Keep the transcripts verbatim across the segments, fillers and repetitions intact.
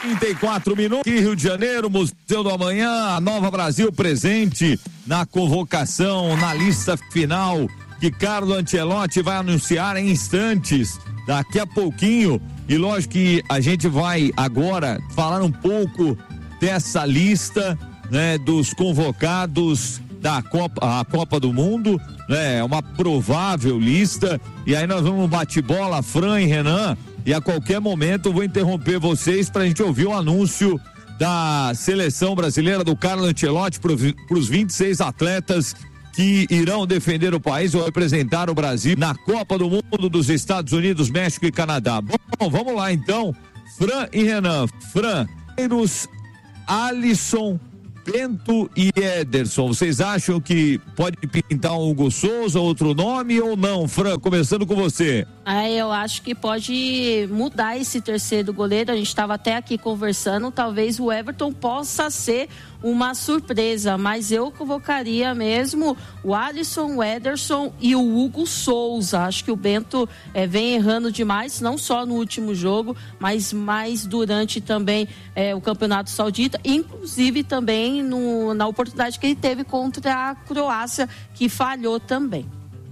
trinta e quatro minutos, aqui Rio de Janeiro, Museu do Amanhã, a Nova Brasil presente na convocação, na lista final que Carlo Ancelotti vai anunciar em instantes, daqui a pouquinho. E lógico que a gente vai agora falar um pouco dessa lista, né, dos convocados da Copa, a Copa do Mundo, né, uma provável lista. E aí nós vamos bate-bola, Fran e Renan. E a qualquer momento eu vou interromper vocês para a gente ouvir o anúncio da seleção brasileira do Carlo Ancelotti para os vinte e seis atletas que irão defender o país ou representar o Brasil na Copa do Mundo dos Estados Unidos, México e Canadá. Bom, vamos lá então, Fran e Renan. Fran, Alisson, Bento e Ederson, vocês acham que pode pintar um Hugo Souza, outro nome ou não? Fran, começando com você. Ah, eu acho que pode mudar esse terceiro goleiro, a gente estava até aqui conversando, talvez o Everton possa ser uma surpresa, mas eu convocaria mesmo o Alisson, o Ederson e o Hugo Souza. Acho que o Bento é, vem errando demais, não só no último jogo, mas mais durante também é, o Campeonato Saudita, inclusive também no, na oportunidade que ele teve contra a Croácia, que falhou também.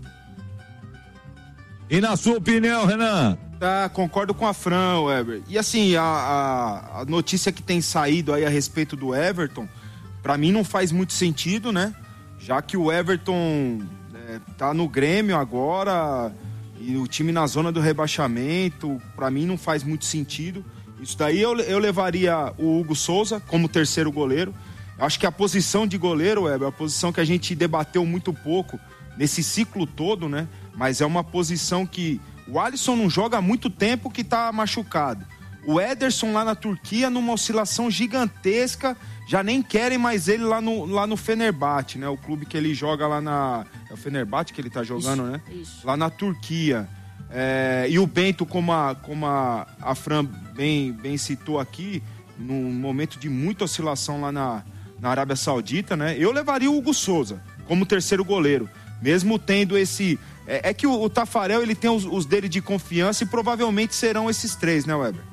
E na sua opinião, Renan? Tá, concordo com a Fran, Weber. E assim, a, a, a notícia que tem saído aí a respeito do Everton, pra mim não faz muito sentido, né? Já que o Everton é, tá no Grêmio agora e o time na zona do rebaixamento, pra mim não faz muito sentido. Isso daí eu, eu levaria o Hugo Souza como terceiro goleiro. Acho que a posição de goleiro, Weber, é a posição que a gente debateu muito pouco nesse ciclo todo, né? Mas é uma posição que o Alisson não joga há muito tempo, que tá machucado. O Ederson lá na Turquia numa oscilação gigantesca, já nem querem mais ele lá no, lá no Fenerbahçe, né? O clube que ele joga lá na... É o Fenerbahçe que ele tá jogando, isso, né? Isso. Lá na Turquia. É, e o Bento, como a, como a, a Fran bem, bem citou aqui, num momento de muita oscilação lá na, na Arábia Saudita, né? Eu levaria o Hugo Souza como terceiro goleiro, mesmo tendo esse... É, é que o, o Tafarel, ele tem os, os dele de confiança e provavelmente serão esses três, né, Weber?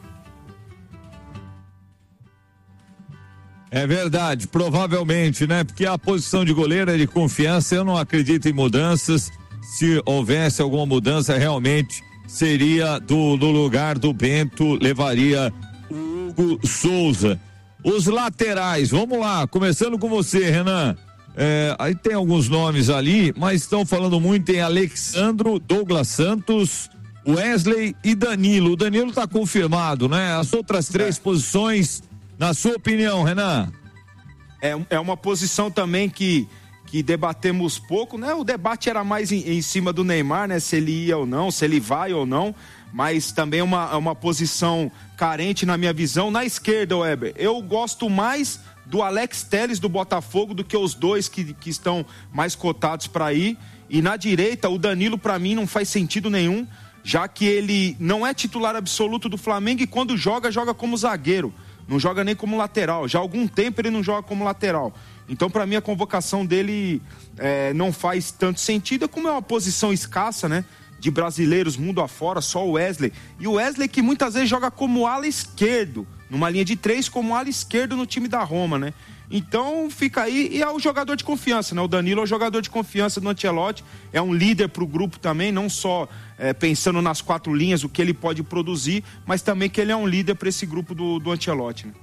É verdade, provavelmente, né? Porque a posição de goleiro é de confiança, eu não acredito em mudanças. Se houvesse alguma mudança, realmente seria do, do lugar do Bento, levaria o Hugo Souza. Os laterais, vamos lá, começando com você, Renan. É, aí tem alguns nomes ali, mas estão falando muito em Alexandro, Douglas Santos, Wesley e Danilo. O Danilo está confirmado, né? As outras três é. posições, na sua opinião, Renan? É, é uma posição também que, que debatemos pouco, né? O debate era mais em, em cima do Neymar, né? Se ele ia ou não, se ele vai ou não, mas também é uma, uma posição carente na minha visão. Na esquerda, Weber, eu gosto mais do Alex Telles do Botafogo do que os dois que, que estão mais cotados para ir. E na direita, o Danilo, para mim, não faz sentido nenhum, já que ele não é titular absoluto do Flamengo e quando joga, joga como zagueiro, não joga nem como lateral. Já há algum tempo ele não joga como lateral. Então, para mim, a convocação dele é, não faz tanto sentido, como é uma posição escassa, né? De brasileiros mundo afora, só o Wesley. E o Wesley que muitas vezes joga como ala esquerdo, numa linha de três, como ala esquerdo no time da Roma, né? Então fica aí, e é o jogador de confiança, né? O Danilo é o jogador de confiança do Ancelotti, é um líder pro grupo também, não só é, pensando nas quatro linhas, o que ele pode produzir, mas também que ele é um líder para esse grupo do, do Ancelotti, né?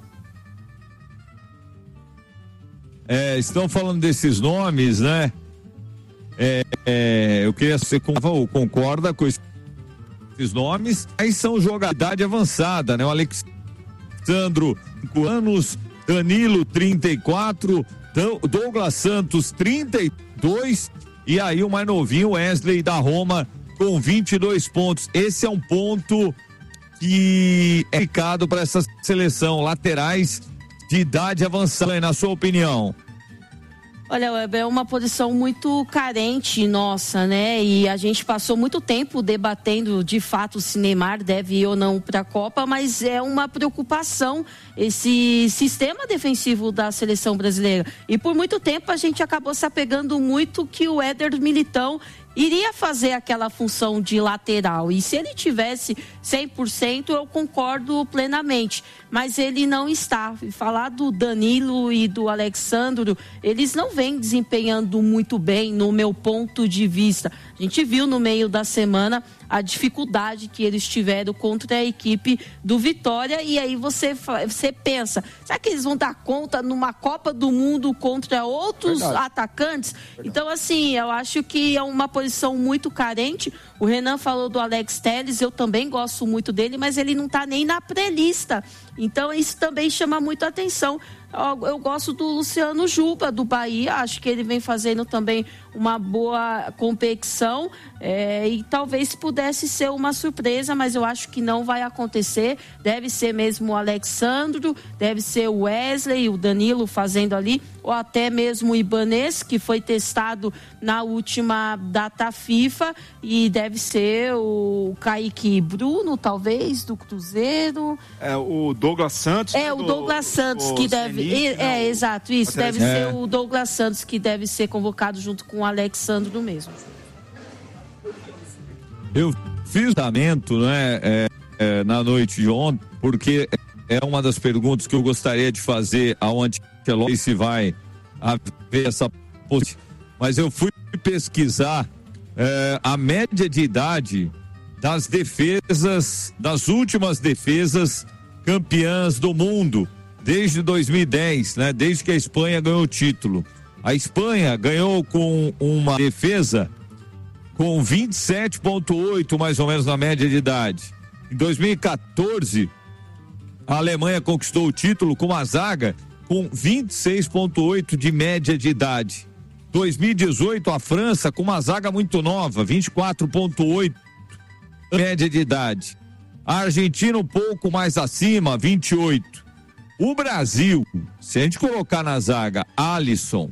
É, estão falando desses nomes, né? É, é, eu queria ser concorda com esses nomes. Aí são jogadade avançada, né? O Alexandro, cinco anos, Danilo, trinta e quatro, Douglas Santos, trinta e dois, e aí o mais novinho, Wesley da Roma, com vinte e dois pontos. Esse é um ponto que é indicado para essa seleção, laterais de idade avançada, na sua opinião? Olha, Weber, é uma posição muito carente nossa, né? E a gente passou muito tempo debatendo de fato se Neymar deve ir ou não para a Copa, mas é uma preocupação esse sistema defensivo da seleção brasileira. E por muito tempo a gente acabou se apegando muito que o Éder Militão iria fazer aquela função de lateral. E se ele tivesse cem por cento, eu concordo plenamente. Mas ele não está. Falar do Danilo e do Alexandro, eles não vêm desempenhando muito bem, no meu ponto de vista. A gente viu no meio da semana a dificuldade que eles tiveram contra a equipe do Vitória, e aí você, você pensa, será que eles vão dar conta numa Copa do Mundo contra outros Verdade. atacantes? Verdade. Então, assim, eu acho que é uma posição muito carente. O Renan falou do Alex Telles, eu também gosto muito dele, mas ele não está nem na pré-lista. Então, isso também chama muito a atenção. Eu, eu gosto do Luciano Juba, do Bahia, acho que ele vem fazendo também uma boa competição, é, e talvez pudesse ser uma surpresa, mas eu acho que não vai acontecer. Deve ser mesmo o Alexandro, deve ser o Wesley, o Danilo fazendo ali, ou até mesmo o Ibanez, que foi testado na última data FIFA, e deve ser o Kaique Bruno, talvez, do Cruzeiro. É, o Douglas Santos. É, o Douglas Santos, que deve... É, é, exato, isso, deve ser o Douglas Santos, que deve ser convocado junto com o Alexandro mesmo. Eu fiz o fundamento, né, é, é, na noite de ontem, porque é uma das perguntas que eu gostaria de fazer ao Ancelotti, se vai haver essa possibilidade. Mas eu fui pesquisar é, a média de idade das defesas, das últimas defesas campeãs do mundo, desde dois mil e dez, né? Desde que a Espanha ganhou o título. A Espanha ganhou com uma defesa com vinte e sete vírgula oito, mais ou menos, na média de idade. Em dois mil e quatorze, a Alemanha conquistou o título com uma zaga com vinte e seis vírgula oito de média de idade. dois mil e dezoito, a França com uma zaga muito nova, vinte e quatro vírgula oito média de idade. A Argentina um pouco mais acima, vinte e oito. O Brasil, se a gente colocar na zaga Alisson,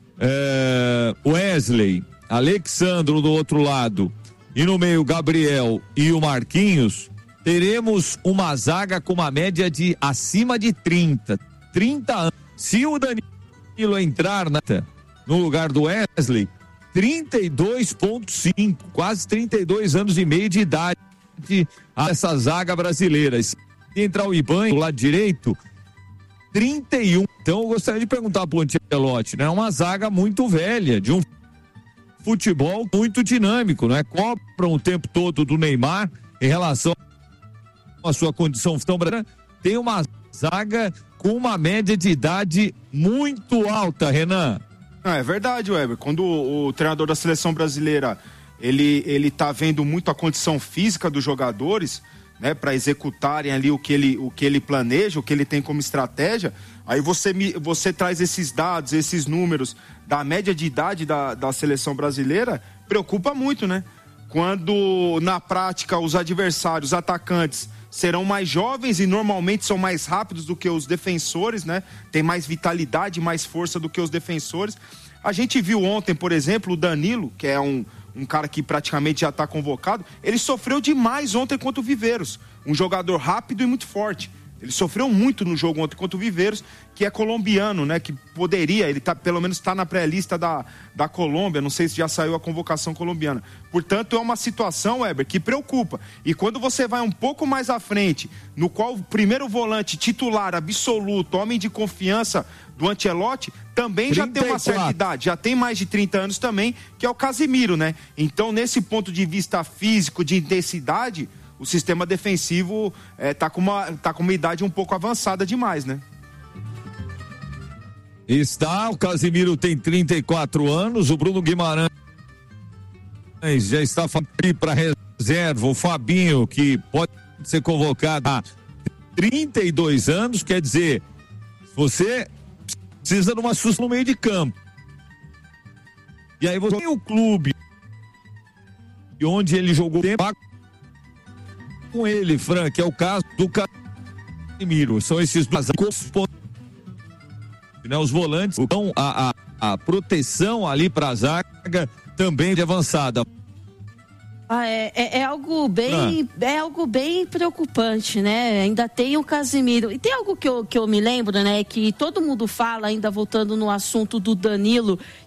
é, Wesley, Alexandro do outro lado e no meio Gabriel e o Marquinhos, teremos uma zaga com uma média de acima de trinta, trinta anos. Se o Danilo entrar na, no lugar do Wesley, trinta e dois vírgula cinco, quase trinta e dois anos e meio de idade a essa zaga brasileira. Se entrar o Iban do lado direito, trinta e um. Então eu gostaria de perguntar para o Ancelotti, né? Uma zaga muito velha, de um futebol muito dinâmico, né? Cobram o tempo todo do Neymar em relação à sua condição tão brasileira. Tem uma zaga com uma média de idade muito alta, Renan. Ah, é verdade, Weber. Quando o, o treinador da seleção brasileira ele, ele tá vendo muito a condição física dos jogadores, né, para executarem ali o que, ele, o que ele planeja, o que ele tem como estratégia, aí você, você traz esses dados, esses números da média de idade da, da seleção brasileira, preocupa muito, né? Quando na prática os adversários, os atacantes, serão mais jovens e normalmente são mais rápidos do que os defensores, né? Tem mais vitalidade, mais força do que os defensores. A gente viu ontem, por exemplo, o Danilo, que é um, um cara que praticamente já está convocado, ele sofreu demais ontem contra o Viveiros. Um jogador rápido e muito forte. Ele sofreu muito no jogo ontem contra o Viveiros, que é colombiano, né? Que poderia, ele tá, pelo menos está na pré-lista da, da Colômbia, não sei se já saiu a convocação colombiana. Portanto, é uma situação, Weber, que preocupa. E quando você vai um pouco mais à frente, no qual o primeiro volante titular, absoluto, homem de confiança do Ancelotti, também já tem uma certa idade, já tem mais de trinta anos também, que é o Casimiro, né? Então, nesse ponto de vista físico, de intensidade, o sistema defensivo é, tá com uma, tá com uma idade um pouco avançada demais, né? Está, o Casimiro tem trinta e quatro anos, o Bruno Guimarães já está para reserva, o Fabinho, que pode ser convocado há trinta e dois anos, quer dizer, você precisa de uma susta no meio de campo. E aí você tem o clube onde ele jogou tempo com ele, Fran, que é o caso do Casimiro. São esses dois, né, os volantes, então a, a, a proteção ali para a zaga também de avançada. Ah, é, é, é algo bem ah. é algo bem preocupante, né? Ainda tem o Casimiro. E tem algo que eu, que eu me lembro, né? Que todo mundo fala, ainda voltando no assunto do Danilo,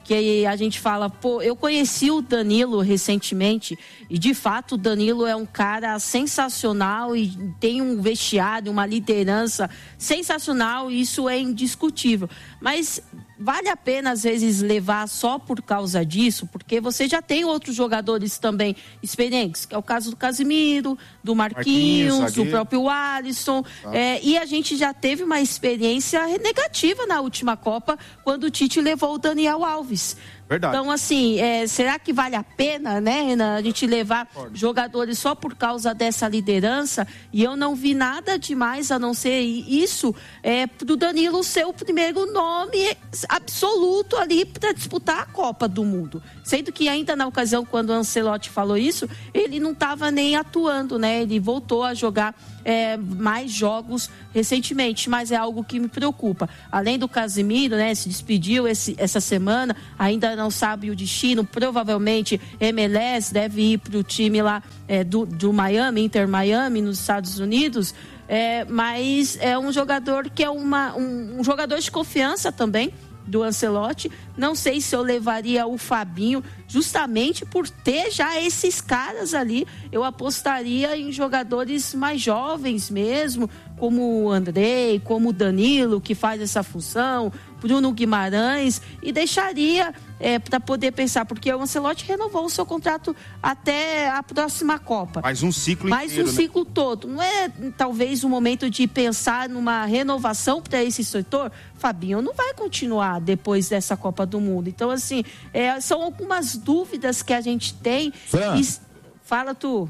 que a gente fala, pô, eu conheci o Danilo recentemente e de fato o Danilo é um cara sensacional e tem um vestiário, uma liderança sensacional, e isso é indiscutível, mas vale a pena às vezes levar só por causa disso, porque você já tem outros jogadores também experientes, que é o caso do Casimiro, do Marquinhos, Marquinhos do próprio Alisson, ah. é, e a gente já teve uma experiência negativa na última Copa, quando o Tite levou o Daniel Alves. Verdade. Então, assim, é, será que vale a pena, né, Renan, a gente levar jogadores só por causa dessa liderança? E eu não vi nada demais a não ser isso, é, pro Danilo ser o primeiro nome absoluto ali para disputar a Copa do Mundo. Sendo que ainda na ocasião, quando o Ancelotti falou isso, ele não estava nem atuando, né? Ele voltou a jogar é, mais jogos recentemente, mas é algo que me preocupa. Além do Casimiro, né, se despediu esse, essa semana, ainda não sabe o destino, provavelmente M L S deve ir para o time lá é, do, do Miami, Inter Miami, nos Estados Unidos, é, mas é um jogador que é uma, um, um jogador de confiança também do Ancelotti. Não sei se eu levaria o Fabinho, justamente por ter já esses caras ali. Eu apostaria em jogadores mais jovens mesmo, como o Andrei, como o Danilo, que faz essa função, Bruno Guimarães, e deixaria é, para poder pensar, porque o Ancelotti renovou o seu contrato até a próxima Copa. Mais um ciclo Mais inteiro, um né? ciclo todo. Não é talvez o momento de pensar numa renovação para esse setor? Fabinho não vai continuar depois dessa Copa do Mundo. Então, assim, é, são algumas dúvidas que a gente tem. Fran. E... Fala tu.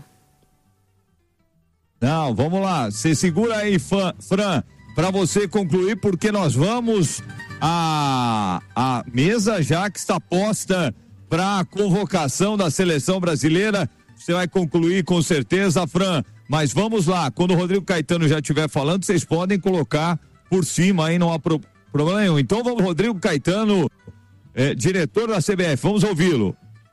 Não, vamos lá. Você segura aí, Fran, Fran para você concluir, porque nós vamos a a mesa já que está posta para a convocação da seleção brasileira. Você vai concluir com certeza, Fran, mas vamos lá, quando o Rodrigo Caetano já estiver falando, vocês podem colocar por cima aí, não há pro, problema nenhum. Então vamos, Rodrigo Caetano, é, diretor da C B F, vamos ouvi-lo.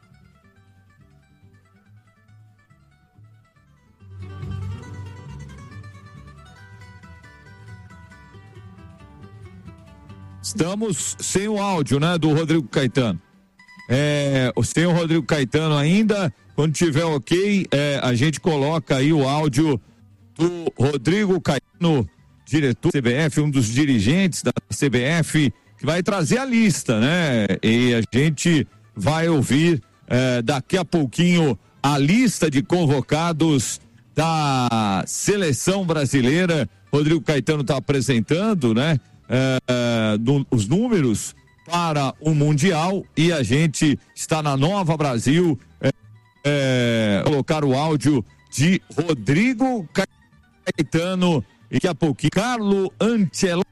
Estamos sem o áudio, né, do Rodrigo Caetano. É, sem o Rodrigo Caetano ainda. Quando tiver ok, é, a gente coloca aí o áudio do Rodrigo Caetano, diretor da C B F, um dos dirigentes da C B F, que vai trazer a lista, né? E a gente vai ouvir é, daqui a pouquinho a lista de convocados da seleção brasileira. Rodrigo Caetano está apresentando, né? É, do, os números para o Mundial, e a gente está na Nova Brasil. É, é, colocar o áudio de Rodrigo Caetano e daqui a pouquinho Carlo Ancelotti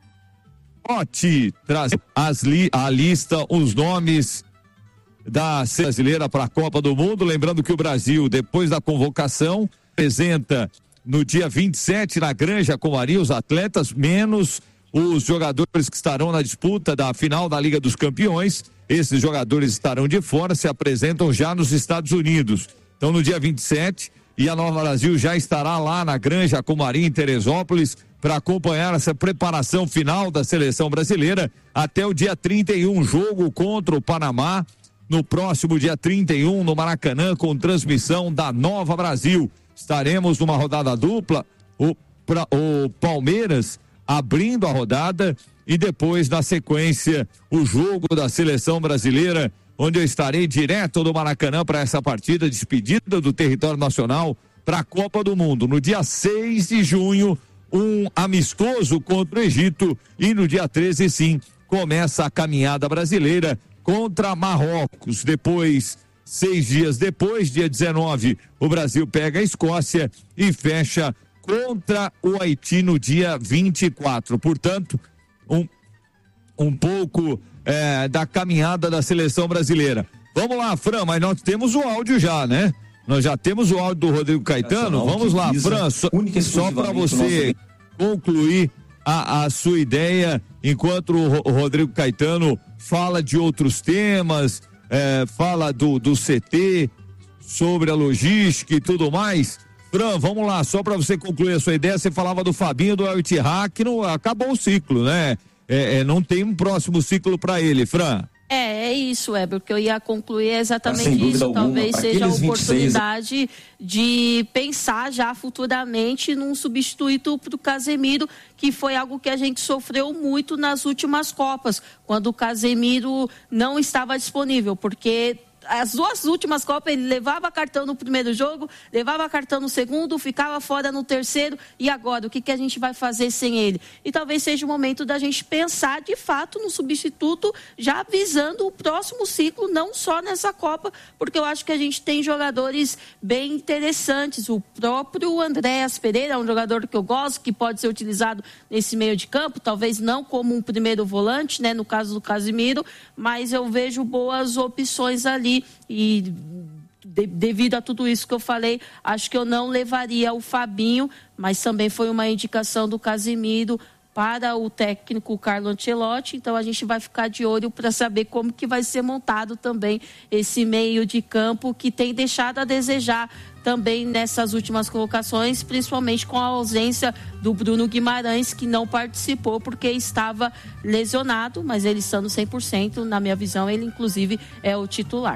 traz as li, a lista, os nomes da seleção brasileira para a Copa do Mundo. Lembrando que o Brasil, depois da convocação, apresenta no dia vinte e sete na Granja Comari os atletas, menos os jogadores que estarão na disputa da final da Liga dos Campeões. Esses jogadores estarão de fora, se apresentam já nos Estados Unidos. Então, no dia vinte e sete, e a Nova Brasil já estará lá na Granja Comari, em Teresópolis, para acompanhar essa preparação final da seleção brasileira até o dia trinta e um, jogo contra o Panamá, no próximo dia trinta e um, no Maracanã, com transmissão da Nova Brasil. Estaremos numa rodada dupla, o, pra, o Palmeiras abrindo a rodada, e depois, na sequência, o jogo da seleção brasileira, onde eu estarei direto do Maracanã para essa partida, despedida do território nacional para a Copa do Mundo. No dia seis de junho, um amistoso contra o Egito, e no dia treze, sim, começa a caminhada brasileira contra Marrocos. Depois, seis dias depois, dia dezenove, o Brasil pega a Escócia e fecha contra o Haiti no dia vinte e quatro. Portanto, um, um pouco é, da caminhada da seleção brasileira. Vamos lá, Fran, mas nós temos o áudio já, né? Nós já temos o áudio do Rodrigo Caetano. Vamos lá, Fran, só, só para você concluir a, a sua ideia, enquanto o, o Rodrigo Caetano fala de outros temas, é, fala do, do C T, sobre a logística e tudo mais. Fran, vamos lá, só para você concluir a sua ideia, você falava do Fabinho, do El Ittihad, que não acabou o ciclo, né? É, é, não tem um próximo ciclo para ele, Fran. É, é isso, Weber, porque eu ia concluir exatamente Sem dúvida isso. alguma, Talvez seja a aqueles vinte e seis... oportunidade de pensar já futuramente num substituto para o Casemiro, que foi algo que a gente sofreu muito nas últimas Copas, quando o Casemiro não estava disponível, porque as duas últimas Copas ele levava cartão no primeiro jogo, levava cartão no segundo, ficava fora no terceiro, e agora, o que, que a gente vai fazer sem ele? E talvez seja o momento da gente pensar de fato no substituto, já visando o próximo ciclo, não só nessa Copa, porque eu acho que a gente tem jogadores bem interessantes. O próprio Andréas Pereira é um jogador que eu gosto, que pode ser utilizado nesse meio de campo, talvez não como um primeiro volante, né, no caso do Casemiro, mas eu vejo boas opções ali. E de, devido a tudo isso que eu falei, acho que eu não levaria o Fabinho, mas também foi uma indicação do Casemiro para o técnico Carlo Ancelotti, então a gente vai ficar de olho para saber como que vai ser montado também esse meio de campo que tem deixado a desejar também nessas últimas colocações, principalmente com a ausência do Bruno Guimarães, que não participou porque estava lesionado, mas ele estando cem por cento, na minha visão, ele inclusive é o titular.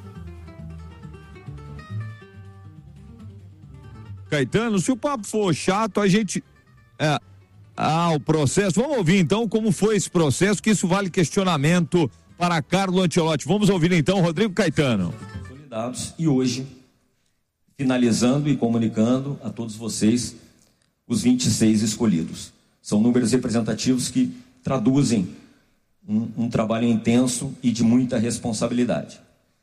Caetano, se o papo for chato, a gente... É, ah, o processo... Vamos ouvir então como foi esse processo, que isso vale questionamento para Carlo Ancelotti. Vamos ouvir então Rodrigo Caetano. Consolidados e hoje... finalizando e comunicando a todos vocês os vinte e seis escolhidos. São números representativos que traduzem um, um trabalho intenso e de muita responsabilidade.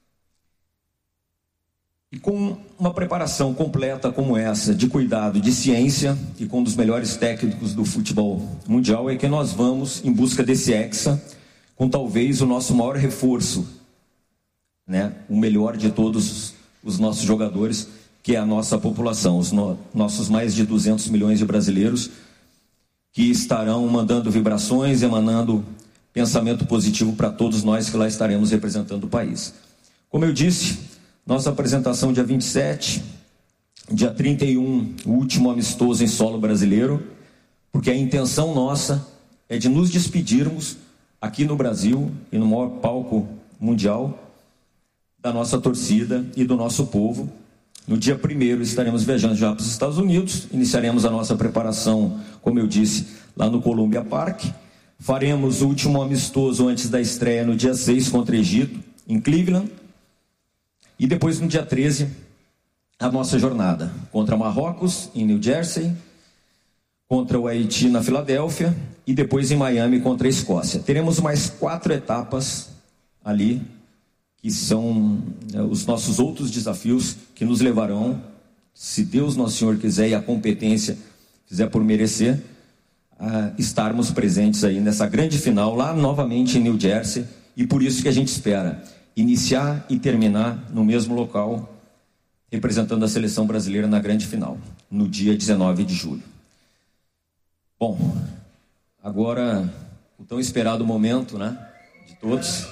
E com uma preparação completa como essa, de cuidado, de ciência, e com um dos melhores técnicos do futebol mundial, é que nós vamos em busca desse hexa, com talvez o nosso maior reforço, né? O melhor de todos os nossos jogadores, que é a nossa população, os no, nossos mais de duzentos milhões de brasileiros, que estarão mandando vibrações, emanando pensamento positivo para todos nós que lá estaremos representando o país. Como eu disse, nossa apresentação dia vinte e sete, dia trinta e um, o último amistoso em solo brasileiro, porque a intenção nossa é de nos despedirmos aqui no Brasil e no maior palco mundial da nossa torcida e do nosso povo. No dia primeiro estaremos viajando já para os Estados Unidos, iniciaremos a nossa preparação, como eu disse, lá no Columbia Park. Faremos o último amistoso antes da estreia no dia seis contra o Egito, em Cleveland. E depois no dia treze, a nossa jornada contra Marrocos, em New Jersey, contra o Haiti na Filadélfia e depois em Miami contra a Escócia. Teremos mais quatro etapas ali, que são os nossos outros desafios que nos levarão, se Deus Nosso Senhor quiser e a competência fizer por merecer, a estarmos presentes aí nessa grande final, lá novamente em New Jersey, e por isso que a gente espera iniciar e terminar no mesmo local, representando a seleção brasileira na grande final, no dia dezenove de julho. Bom, agora o tão esperado momento, né, de todos...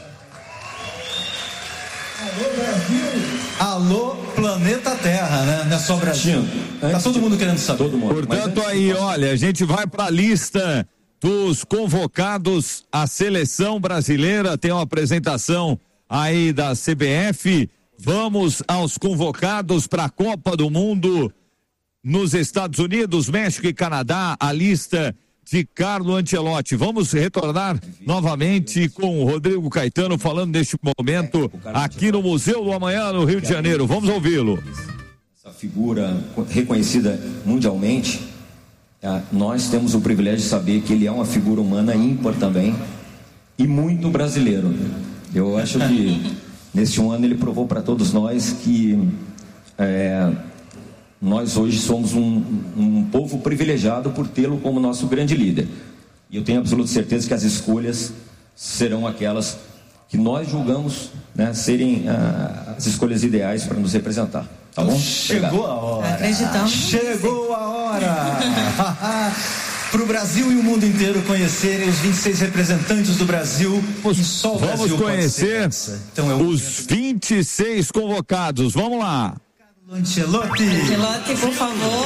Alô, Brasil! Alô, planeta Terra, né? Não é só Brasil. Tá todo mundo querendo saber. Todo mundo. Portanto, aí, olha, a gente vai para a lista dos convocados à seleção brasileira. Tem uma apresentação aí da C B F. Vamos aos convocados para a Copa do Mundo nos Estados Unidos, México e Canadá. A lista de Carlo Ancelotti. Vamos retornar novamente com o Rodrigo Caetano falando neste momento aqui no Museu do Amanhã, no Rio de Janeiro. Vamos ouvi-lo. Essa figura reconhecida mundialmente, nós temos o privilégio de saber que ele é uma figura humana ímpar também e muito brasileiro. Eu acho que neste um ano ele provou para todos nós que é, nós hoje somos um, um povo privilegiado por tê-lo como nosso grande líder. E eu tenho absoluta certeza que as escolhas serão aquelas que nós julgamos, né, serem ah, as escolhas ideais para nos representar. Tá bom? Chegou Obrigado. a hora. Acreditamos. Chegou a hora. Para o Brasil e o mundo inteiro conhecerem os vinte e seis representantes do Brasil. E só o Vamos Brasil conhecer então, é um... os vinte e seis convocados. Vamos lá. Ancelotti. Ancelotti, por favor.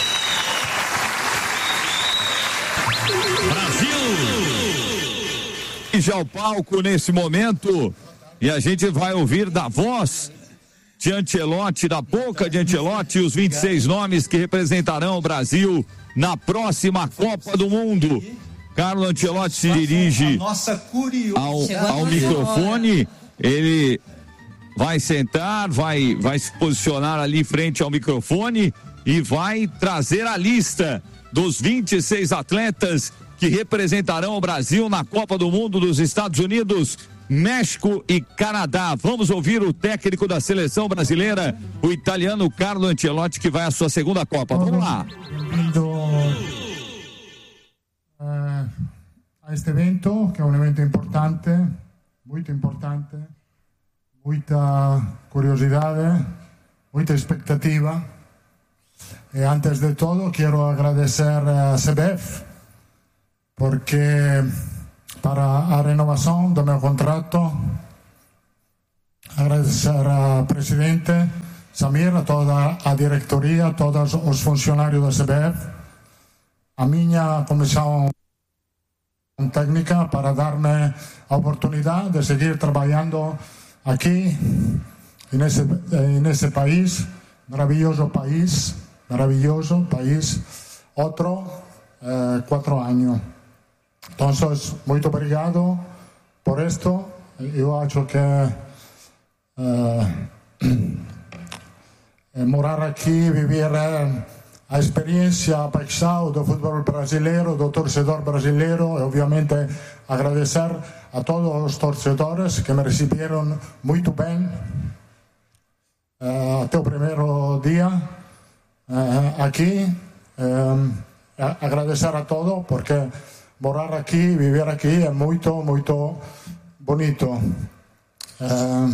Brasil. aqui já o palco nesse momento e a gente vai ouvir da voz de Ancelotti, da boca de Ancelotti, os vinte e seis nomes que representarão o Brasil na próxima Copa do Mundo. Carlo Ancelotti se dirige ao, ao microfone, ele vai sentar, vai, vai se posicionar ali frente ao microfone e vai trazer a lista dos vinte e seis atletas que representarão o Brasil na Copa do Mundo dos Estados Unidos, México e Canadá. Vamos ouvir o técnico da seleção brasileira, o italiano Carlo Ancelotti, que vai à sua segunda Copa. Vamos lá. Bem-vindo uh, a este evento, que é um evento importante, muito importante, muita curiosidade, muita expectativa. E antes de todo, quero agradecer a C B F, porque para a renovação do meu contrato, agradecer ao presidente Samir, a toda a diretoria, a todos os funcionários da C B F, a minha comissão técnica para dar-me a oportunidade de seguir trabalhando aqui, nesse, nesse país, maravilhoso país, maravilhoso país, outro eh, quatro anos. Então, muito obrigado por isto. Eu acho que uh, morar aqui, viver uh, a experiência, a paixão do futebol brasileiro, do torcedor brasileiro, e obviamente agradecer a todos os torcedores que me receberam muito bem uh, até o primeiro dia uh, aqui. Um, agradecer a todos, porque morar aqui, viver aqui é muito, muito bonito. Uh,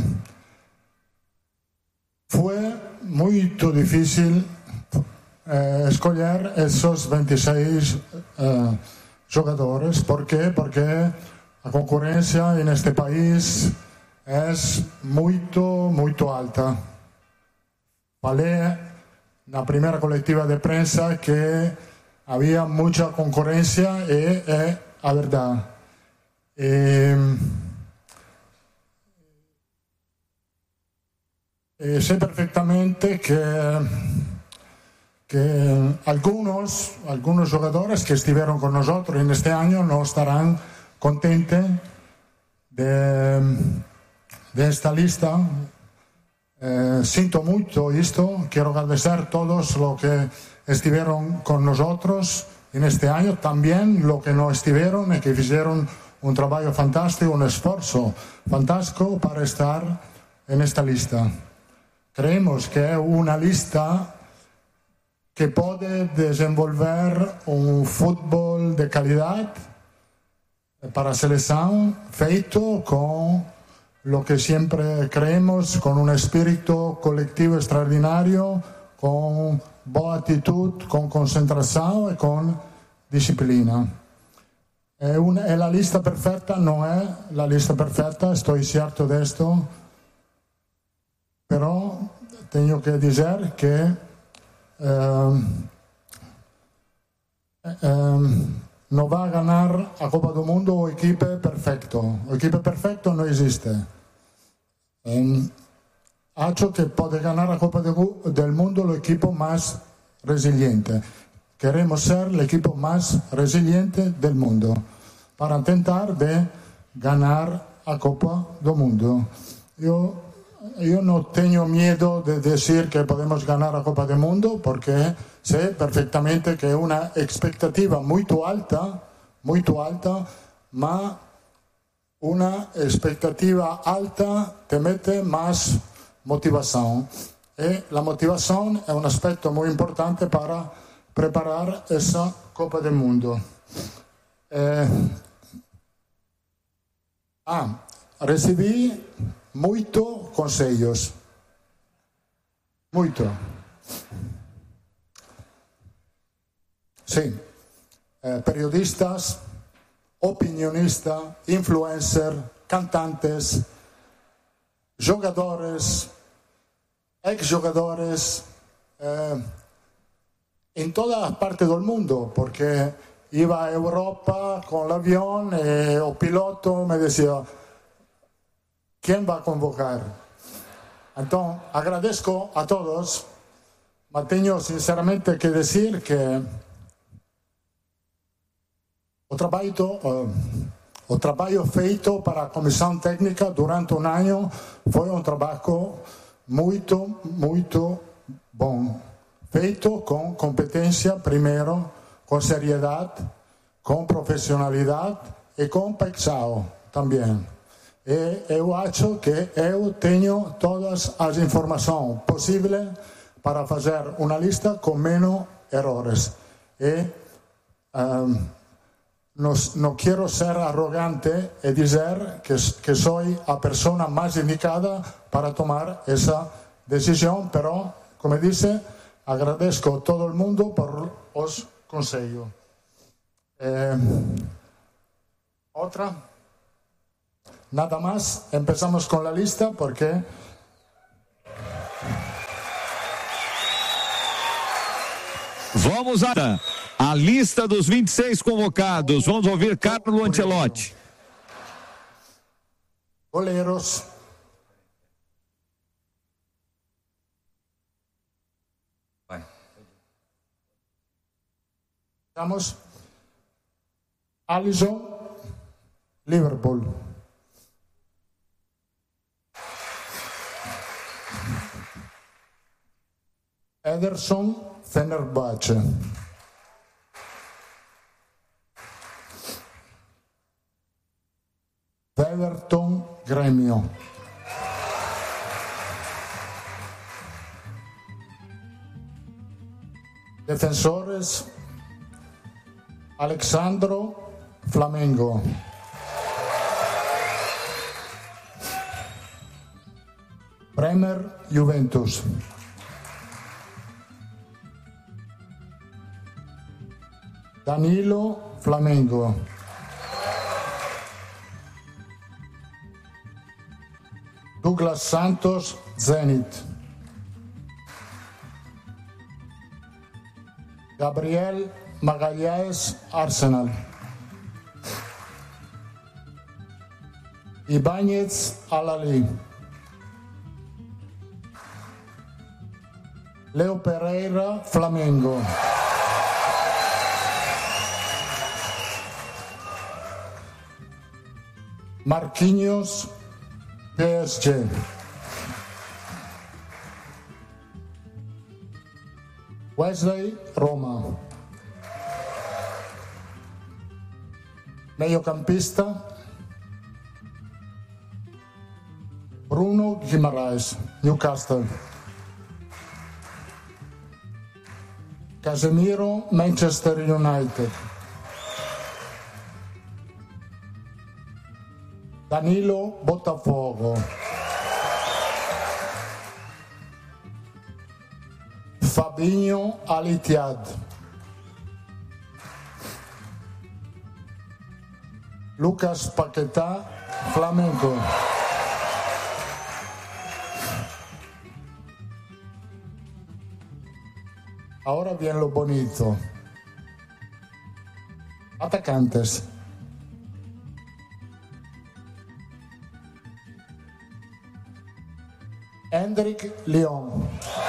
foi muito difícil uh, escolher esses vinte e seis uh, jogadores. Por quê? Porque a concorrência neste país é muito, muito alta. Falei na primeira coletiva de prensa que había mucha concorrencia y es eh, la verdad. Eh, eh, sé perfectamente que, que algunos, algunos jugadores que estuvieron con nosotros en este año no estarán contentos de, de esta lista. Eh, siento mucho esto, quiero agradecer a todos los que estuvieron con nosotros en este año, también los que no estuvieron y que hicieron un trabajo fantástico, un esfuerzo fantástico para estar en esta lista. Creemos que es una lista que puede desenvolver un fútbol de calidad para la selección, feito con lo que siempre creemos, con un espíritu colectivo extraordinario, con buena actitud, con concentración y con disciplina. Es, una, es la lista perfecta, no es la lista perfecta, estoy cierto de esto, pero tengo que decir que eh, eh, no va a ganar a Copa del Mundo o equipo perfecto. El equipo perfecto no existe. Eh, Hecho que puede ganar la Copa del Mundo el equipo más resiliente. Queremos ser el equipo más resiliente del mundo para intentar de ganar la Copa del Mundo. Yo, yo no tengo miedo de decir que podemos ganar la Copa del Mundo porque sé perfectamente que es una expectativa muy alta, muy alta, ma una expectativa alta te mete más motivación. Y la motivación es un aspecto muy importante para preparar esa Copa del Mundo. Eh, ah, recibí muchos consejos. Mucho. Sí. Eh, periodistas, opinionistas, influencers, cantantes, jogadores, ex-jogadores, eh, en todas partes del mundo, porque iba a Europa con el avión y el piloto me decía, ¿quién va a convocar? Entonces, agradezco a todos, pero tengo sinceramente que decir que el trabajo, uh, el trabajo feito para la comisión técnica durante un año fue un trabajo muy, muy bueno. Feito con competencia primero, con seriedad, con profesionalidad y con pensado también. E eu acho que eu tenho todas as informações possíveis para fazer uma lista com menos erros. E um, no, não quero ser arrogante e dizer que, que sou a pessoa mais indicada para tomar essa decisão, pero, como disse, agradeço a todo o mundo por os conselhos. Eh, outra? Nada más, empezamos con la lista porque vamos a a lista dos vinte e seis convocados. Vamos ouvir Carlo Ancelotti. Goleiros. Vai. Vamos. Alisson, Liverpool. Ederson, Fenerbahce. Everton, Grêmio. Defensores, Alexandro, Flamengo. Bremer, Juventus. Danilo, Flamengo. Douglas Santos, Zenit. Gabriel Magalhães, Arsenal. Ibáñez, Al-Ahly. Leo Pereira, Flamengo. Marquinhos, P S G. Wesley, Roma. Mediocampista, Bruno Guimarães, Newcastle. Casemiro, Manchester United. Danilo, Botafogo. Fabinho, Al-Ittihad. Lucas Paquetá, Flamengo. Ahora viene lo bonito. Atacantes. Hendrik Lyon.